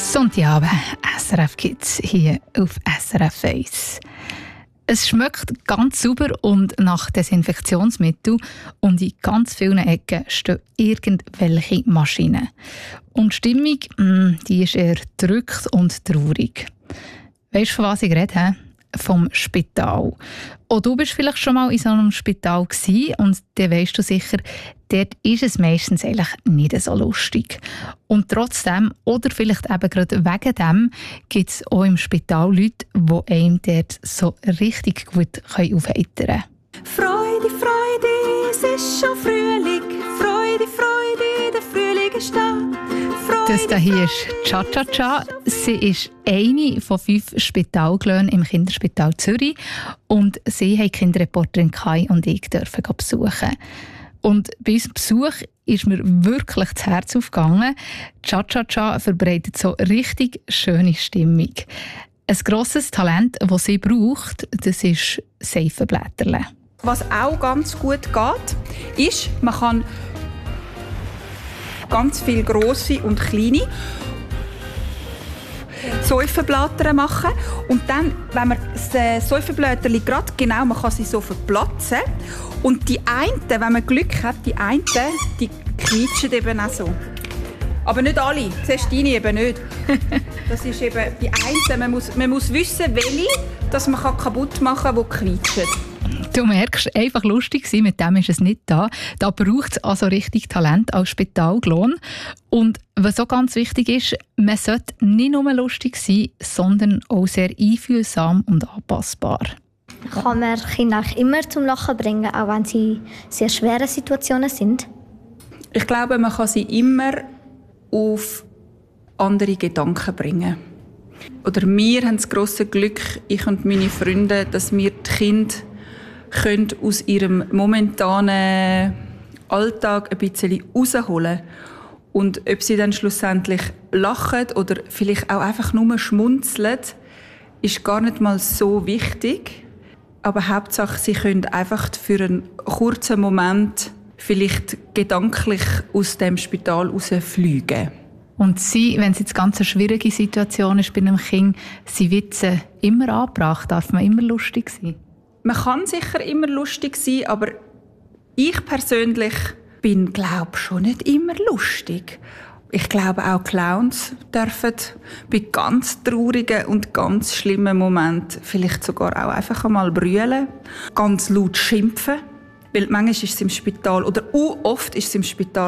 Sonntagabend, SRF Kids hier auf SRF 1. Es schmeckt ganz sauber und nach Desinfektionsmittel und in ganz vielen Ecken stehen irgendwelche Maschinen. Und die Stimmung, die ist eher gedrückt und traurig. Weisst du, von was ich rede? Vom Spital. Auch du bist vielleicht schon mal in so einem Spital gewesen und dann weisst du sicher, dort ist es meistens eigentlich nicht so lustig. Und trotzdem, oder vielleicht eben gerade wegen dem, gibt es auch im Spital Leute, die einem dort so richtig gut aufheitern können. Freude, Freude, es ist schon Frühling. Freude, Freude, der Frühling ist da. Das hier ist Cha-Cha-Cha. Sie ist eine von 5 Spitalglöhnen im Kinderspital Zürich. Und sie haben die Kinderreporterin Kai und ich dürfen besuchen. Und bei unserem Besuch ist mir wirklich das Herz aufgegangen. Cha-Cha-Cha verbreitet so richtig schöne Stimmung. Ein grosses Talent, das sie braucht, das ist Seifenblätterle. Was auch ganz gut geht, ist, man kann ganz viele grosse und kleine Seifenblätter machen. Und dann, wenn man das Seifenblätterchen gerade genau, man kann sie so verplatzen. Und die einen, wenn man Glück hat, die quietschen eben auch so. Aber nicht alle. Siehst du deine eben nicht. Das ist eben die einen. Man muss wissen, welche dass man kaputt machen kann, die quietschen. Du merkst, einfach lustig sein, mit dem ist es nicht da. Da braucht es also richtig Talent als Spitalglon. Und was auch ganz wichtig ist, man sollte nicht nur lustig sein, sondern auch sehr einfühlsam und anpassbar. Kann man Kinder immer zum Lachen bringen, auch wenn sie sehr schwere Situationen sind? Ich glaube, man kann sie immer auf andere Gedanken bringen. Oder wir haben das grosse Glück, ich und meine Freunde, dass wir die Kinder aus ihrem momentanen Alltag ein bisschen rausholen. Und ob sie dann schlussendlich lachen oder vielleicht auch einfach nur schmunzeln, ist gar nicht mal so wichtig. Aber Hauptsache, sie können einfach für einen kurzen Moment vielleicht gedanklich aus dem Spital rausfliegen. Und sie, wenn es jetzt ganz eine schwierige Situation ist bei einem Kind, sie Witze immer angebracht, darf man immer lustig sein? Man kann sicher immer lustig sein, aber ich persönlich bin, glaube schon nicht immer lustig. Ich glaube, auch Clowns dürfen bei ganz traurigen und ganz schlimmen Momenten vielleicht sogar auch einfach einmal brüllen, ganz laut schimpfen. Weil manchmal ist es im Spital, oder oft ist es im Spital